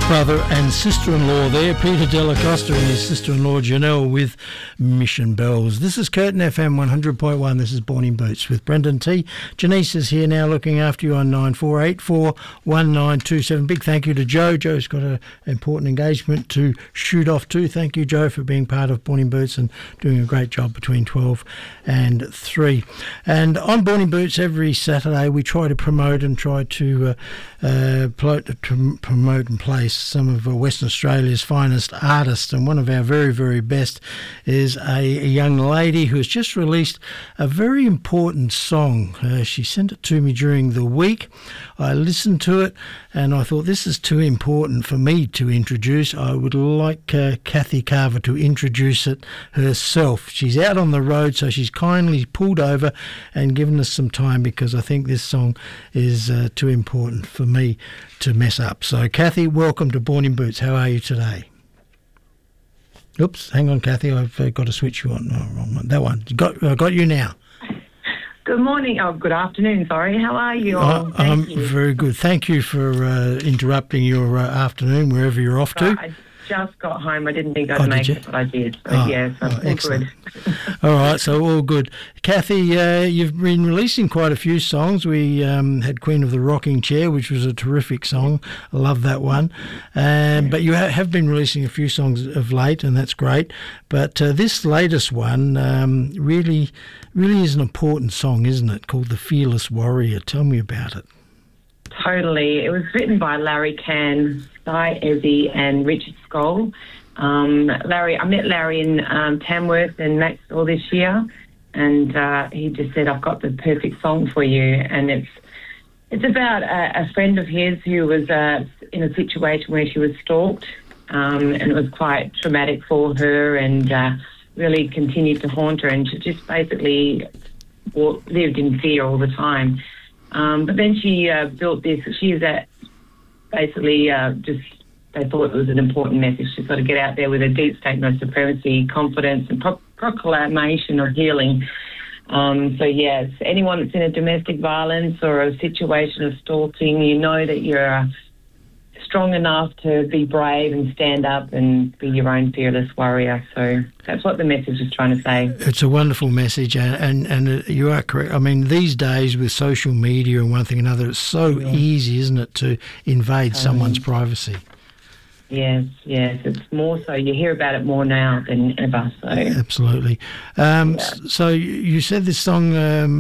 Brother and sister-in-law there, Peter Delacosta and his sister-in-law Janelle with Mission Bells. This is Curtin FM 100.1. This is Born in Boots with Brendan T. Janice is here now looking after you on 94841927. Big thank you to Joe. Joe's got an important engagement to shoot off to. Thank you, Joe, for being part of Born in Boots and doing a great job between 12 and 3. And on Born in Boots every Saturday we try to promote and try to promote and place some of Western Australia's finest artists, and one of our very, very best is a young lady who has just released a very important song. She sent it to me during the week. I listened to it and I thought, this is too important for me to introduce. I would like Kathy Carver to introduce it herself. She's out on the road, so she's kindly pulled over and given us some time because I think this song is too important for me to mess up. So Kathy, welcome to Born in Boots. How are you today? Oops, hang on, Kathy, I've got to switch you on. Oh, wrong one. That one. I got you now. Good morning. Oh, good afternoon. Sorry. How are you all? I'm very good. Thank you for interrupting your afternoon wherever you're off to. I just got home. I didn't think I'd make it, but I did. So, yes, I'm all excellent. good. All right, so all good. Kathy, you've been releasing quite a few songs. We had Queen of the Rocking Chair, which was a terrific song. I love that one. But you have been releasing a few songs of late, and that's great. But this latest one really is an important song, isn't it, called The Fearless Warrior. Tell me about it. Totally. It was written by Larry Cann, Guy Ezzy and Richard Skoll. I met Larry in Tamworth and Maxwell this year, and he just said, I've got the perfect song for you. And it's about a friend of his who was in a situation where she was stalked, and it was quite traumatic for her and really continued to haunt her, and she just basically lived in fear all the time. But then she built this. She's basically they thought it was an important message to sort of get out there with a deep statement of supremacy, confidence, and proclamation of healing. So, yes, anyone that's in a domestic violence or a situation of stalking, you know that you're strong enough to be brave and stand up and be your own fearless warrior. So that's what the message is trying to say. It's a wonderful message, and you are correct. I mean, these days with social media and one thing and another, it's so easy, isn't it, to invade someone's privacy. Yes, it's more so. You hear about it more now than ever. So absolutely. So you said this song,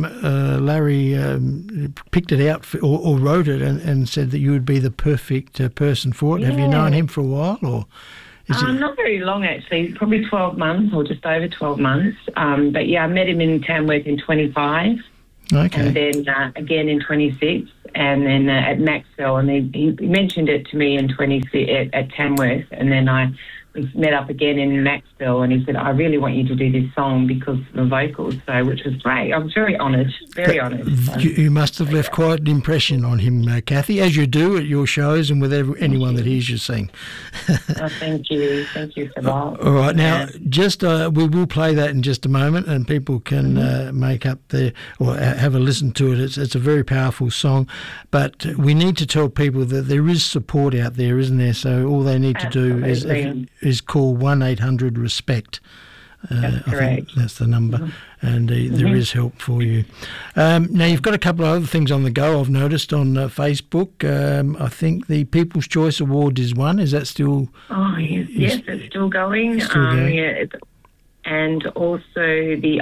Larry picked it out or wrote it and said that you would be the perfect person for it. Yeah. Have you known him for a while, or? Not very long, actually. Probably 12 months or just over 12 months. But yeah, I met him in Tamworth in 25. Okay. And then again in 26, and then at Maxwell, and he mentioned it to me in 26 at Tamworth, and then we met up again in Maxwell, and he said, I really want you to do this song because of the vocals, so which was great. I was very honoured, very honoured. You must have left quite an impression on him, Kathy, as you do at your shows and with anyone that hears you sing. Thank you for that. All right, now just we will play that in just a moment, and people can make up or have a listen to it. It's a very powerful song, but we need to tell people that there is support out there, isn't there? So all they need to do is call 1-800-RESPECT. That's correct. I think that's the number, and there is help for you. Now, you've got a couple of other things on the go, I've noticed on Facebook. I think the People's Choice Award is one. Is that still... Oh, yes, it's still going. Yeah, and also the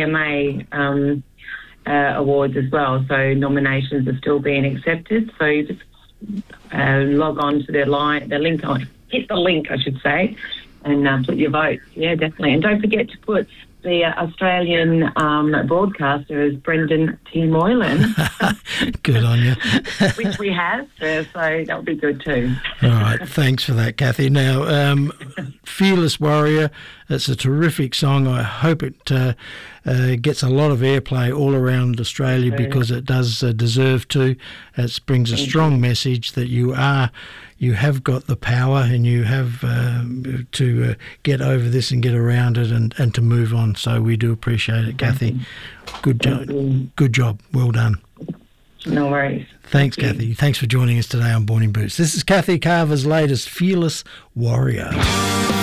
ICMA awards as well. So nominations are still being accepted. So you just log on to their link on... Hit the link, I should say, and put your votes. Yeah, definitely. And don't forget to put the Australian broadcaster as Brendan T. Moylan. Good on you. Which we have, so that would be good too. All right, thanks for that, Kathy. Now, Fearless Warrior, it's a terrific song. I hope it gets a lot of airplay all around Australia because it does deserve to. It brings a strong message that you have got the power and you have to get over this and get around it and to move on. So we do appreciate it, Kathy. Good job. Well done. No worries. Thanks, Kathy. Thanks for joining us today on Born in Boots. This is Kathy Carver's latest Fearless Warrior.